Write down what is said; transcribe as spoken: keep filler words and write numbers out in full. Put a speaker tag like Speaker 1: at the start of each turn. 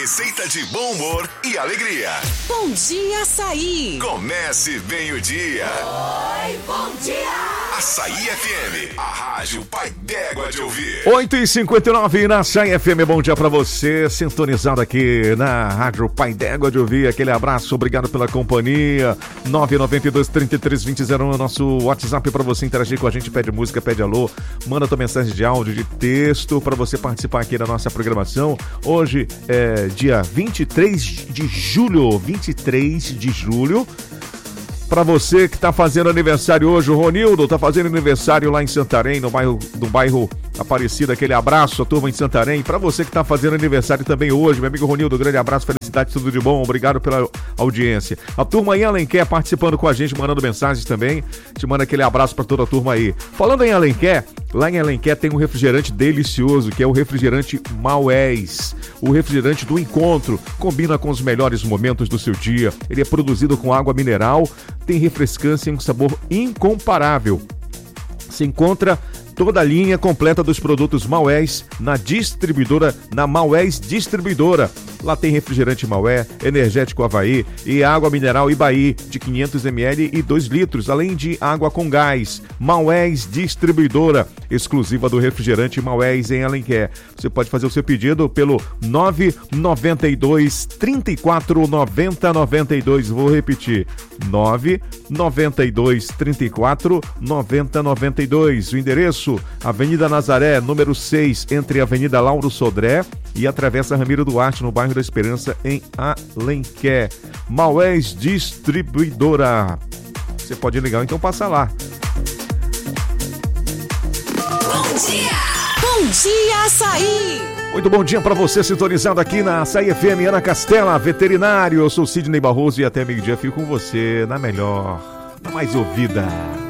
Speaker 1: receita de bom humor e alegria.
Speaker 2: Bom dia, Açaí.
Speaker 1: Comece bem o dia.
Speaker 2: Oi, bom dia.
Speaker 1: Açaí F M, a rádio pai d'égua de ouvir.
Speaker 3: oito e cinquenta e nove na Açaí F M, bom dia pra você, sintonizado aqui na rádio pai d'égua de ouvir. Aquele abraço, obrigado pela companhia. nove nove dois, três três dois zero zero um, nosso WhatsApp pra você interagir com a gente, pede música, pede alô, manda tua mensagem de áudio, de texto pra você participar aqui da nossa programação. Hoje é dia vinte e três de julho, vinte e três de julho. Pra você que tá fazendo aniversário hoje, o Ronildo tá fazendo aniversário lá em Santarém, no bairro, no bairro Aparecida, aquele abraço, a turma em Santarém. Pra você que tá fazendo aniversário também hoje, meu amigo Ronildo, grande abraço, felicidade, tudo de bom, obrigado pela audiência. A turma em Alenquer participando com a gente, mandando mensagens também, te manda aquele abraço pra toda a turma aí. Falando em Alenquer, lá em Alenquer tem um refrigerante delicioso, que é o refrigerante Maués, o refrigerante do encontro, combina com os melhores momentos do seu dia, ele é produzido com água mineral, tem refrescância e um sabor incomparável. Se encontra toda a linha completa dos produtos Maués na distribuidora, na Maués Distribuidora. Lá tem refrigerante Maué, energético Havaí e água mineral Ibaí de quinhentos mililitros e dois litros, além de água com gás. Maués Distribuidora, exclusiva do refrigerante Maués em Alenquer. Você pode fazer o seu pedido pelo nove nove dois, três quatro nove zero nove dois. Vou repetir, nove nove dois, três quatro nove zero nove dois. O endereço, Avenida Nazaré, número seis, entre a Avenida Lauro Sodré e a Travessa Ramiro Duarte, no bairro da Esperança, em Alenquer. Maués Distribuidora. Você pode ligar, então passa lá.
Speaker 2: Bom dia. Bom dia, Açaí.
Speaker 3: Muito bom dia pra você, sintonizado aqui na Açaí F M. Ana Castela, veterinário. Eu sou Sidney Barroso e até meio-dia fico com você na melhor, na mais ouvida.